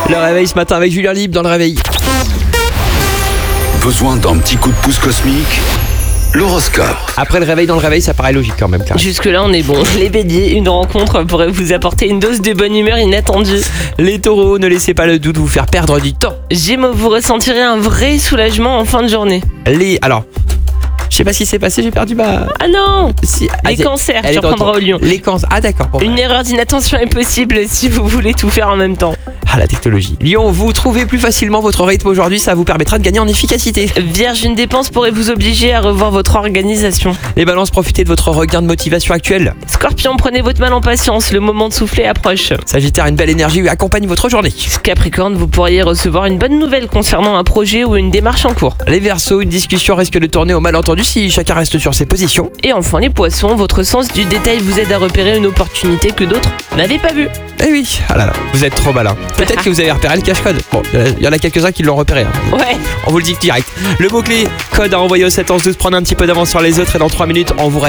Le réveil ce matin avec Julien Libre dans le réveil. Besoin d'un petit coup de pouce cosmique? L'horoscope. Après le réveil dans le réveil, ça paraît logique quand même. Car... Jusque-là, on est bon. Les béliers, une rencontre pourrait vous apporter une dose de bonne humeur inattendue. Les taureaux, ne laissez pas le doute vous faire perdre du temps. Gémeaux, vous ressentirez un vrai soulagement en fin de journée. Alors, je sais pas ce qui s'est passé, j'ai perdu ma... Ah non, Si, les cancers, elle tu est de reprendras au retour. lion. Les cancers, ah d'accord. Bon, Une erreur d'inattention est possible si vous voulez tout faire en même temps. Ah, la technologie. Lion, vous trouvez plus facilement votre rythme aujourd'hui, ça vous permettra de gagner en efficacité. Vierge, une dépense pourrait vous obliger à revoir votre organisation. Les balances, profitez de votre regain de motivation actuel. Scorpion, prenez votre mal en patience, le moment de souffler approche. Sagittaire, une belle énergie accompagne votre journée. Capricorne, vous pourriez recevoir une bonne nouvelle concernant un projet ou une démarche en cours. Les Verseaux, une discussion risque de tourner au malentendu si chacun reste sur ses positions. Et enfin les poissons, votre sens du détail vous aide à repérer une opportunité que d'autres n'avaient pas vue. Eh oui, ah là là, vous êtes trop malin. Peut-être que vous avez repéré le cache-code. Bon, il y en a quelques-uns qui l'ont repéré. Ouais. On vous le dit direct. Le mot-clé, code à envoyer au 71112, prendre un petit peu d'avance sur les autres et dans 3 minutes, on vous